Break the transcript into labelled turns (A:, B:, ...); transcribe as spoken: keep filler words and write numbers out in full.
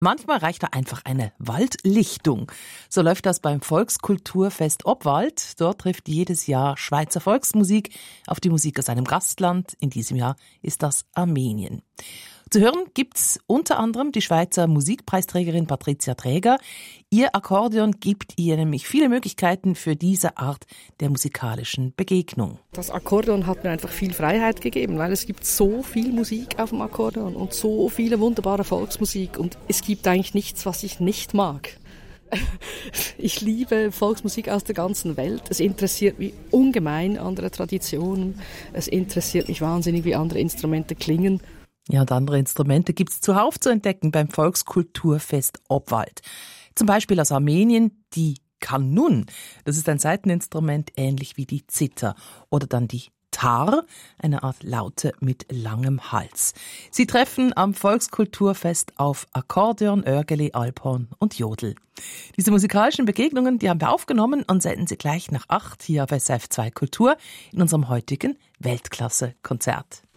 A: Manchmal reicht da einfach eine Waldlichtung. So läuft das beim Volkskulturfest Obwald. Dort trifft jedes Jahr Schweizer Volksmusik auf die Musik aus einem Gastland. In diesem Jahr ist das Armenien. Zu hören gibt's unter anderem die Schweizer Musikpreisträgerin Patricia Traeger. Ihr Akkordeon gibt ihr nämlich viele Möglichkeiten für diese Art der musikalischen Begegnung.
B: Das Akkordeon hat mir einfach viel Freiheit gegeben, weil es gibt so viel Musik auf dem Akkordeon und so viele wunderbare Volksmusik und es gibt eigentlich nichts, was ich nicht mag. Ich liebe Volksmusik aus der ganzen Welt. Es interessiert mich ungemein andere Traditionen. Es interessiert mich wahnsinnig, wie andere Instrumente klingen.
A: Ja, und andere Instrumente gibt's zuhauf zu entdecken beim Volkskulturfest Obwald. Zum Beispiel aus Armenien die Kanun. Das ist ein Saiteninstrument ähnlich wie die Zither. Oder dann die Tar, eine Art Laute mit langem Hals. Sie treffen am Volkskulturfest auf Akkordeon, Örgeli, Alphorn und Jodel. Diese musikalischen Begegnungen, die haben wir aufgenommen und senden sie gleich nach acht hier auf S R F zwei Kultur in unserem heutigen Weltklasse-Konzert.